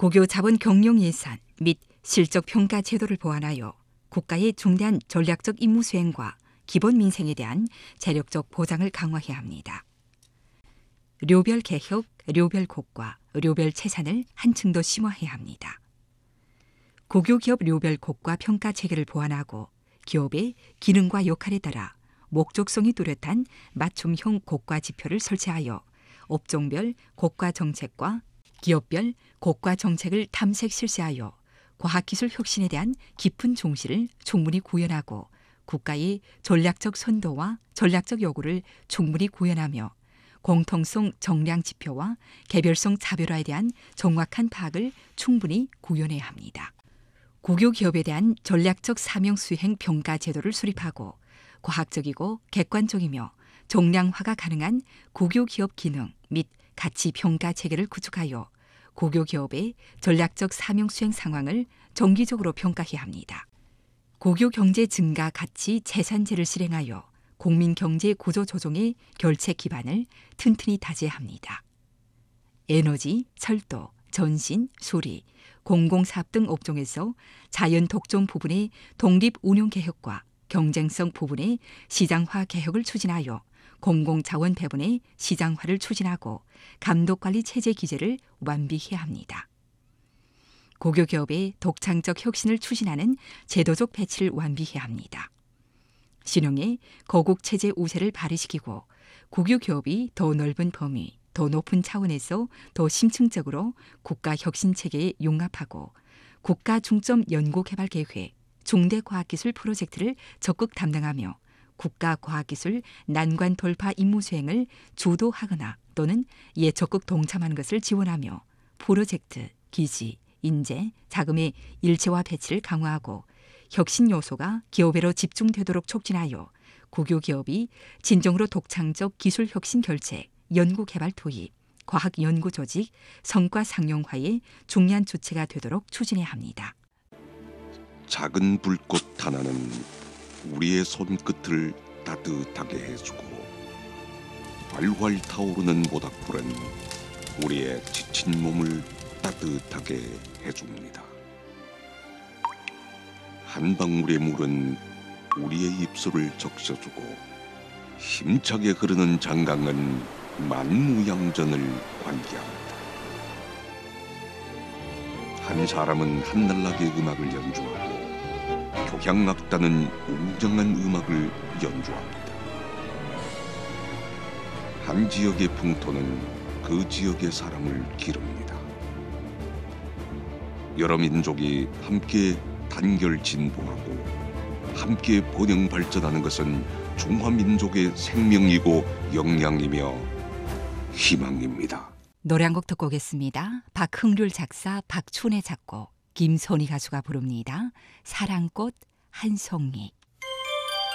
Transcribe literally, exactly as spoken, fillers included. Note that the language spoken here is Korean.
고교 자본 경영 예산 및 실적 평가 제도를 보완하여 국가의 중대한 전략적 임무 수행과 기본 민생에 대한 재력적 보장을 강화해야 합니다. 료별 개혁, 료별 고과, 료별 채산을 한층 더 심화해야 합니다. 고교기업 료별 고과 평가 체계를 보완하고 기업의 기능과 역할에 따라 목적성이 뚜렷한 맞춤형 고과 지표를 설치하여 업종별 고과 정책과 기업별 고과 정책을 탐색 실시하여 과학기술 혁신에 대한 깊은 종시를 충분히 구현하고 국가의 전략적 선도와 전략적 요구를 충분히 구현하며 공통성 정량 지표와 개별성 차별화에 대한 정확한 파악을 충분히 구현해야 합니다. 고교 기업에 대한 전략적 사명 수행 평가 제도를 수립하고 과학적이고 객관적이며 정량화가 가능한 고교 기업 기능 및 가치 평가 체계를 구축하여 고교 기업의 전략적 사명 수행 상황을 정기적으로 평가해야 합니다. 고교 경제 증가 가치 재산제를 실행하여 국민 경제 구조 조정의 결책 기반을 튼튼히 다져야 합니다. 에너지, 철도, 전신, 수리, 공공사업 등 업종에서 자연 독점 부분의 독립 운용 개혁과 경쟁성 부분의 시장화 개혁을 추진하여 공공자원 배분의 시장화를 추진하고 감독관리 체제 기제를 완비해야 합니다. 고교기업의 독창적 혁신을 추진하는 제도적 배치를 완비해야 합니다. 신흥의 거국체제 우세를 발휘시키고 고교기업이 더 넓은 범위, 더 높은 차원에서 더 심층적으로 국가 혁신체계에 융합하고 국가 중점 연구개발계획, 중대과학기술 프로젝트를 적극 담당하며 국가과학기술 난관 돌파 임무 수행을 주도하거나 또는 이에 적극 동참하는 것을 지원하며 프로젝트, 기지, 인재, 자금의 일체화 배치를 강화하고 혁신 요소가 기업에로 집중되도록 촉진하여 고교 기업이 진정으로 독창적 기술 혁신 결책, 연구 개발 도입, 과학 연구 조직, 성과 상용화의 중요한 주체가 되도록 추진해야 합니다. 작은 불꽃 하나는 우리의 손끝을 따뜻하게 해주고 활활 타오르는 모닥불은 우리의 지친 몸을 따뜻하게 해줍니다. 한 방울의 물은 우리의 입술을 적셔주고 힘차게 흐르는 장강은 만무양전을 관계합니다. 한 사람은 한날나게 음악을 연주하고 교향악단은 웅장한 음악을 연주합니다. 한 지역의 풍토는 그 지역의 사람을 기릅니다. 여러 민족이 함께 단결 진보하고 함께 번영 발전하는 것은 중화민족의 생명이고 역량이며 희망입니다. 노래 한 곡 듣고 오겠습니다. 박흥률 작사, 박춘혜 작곡, 김선희 가수가 부릅니다. 사랑꽃 한 송이.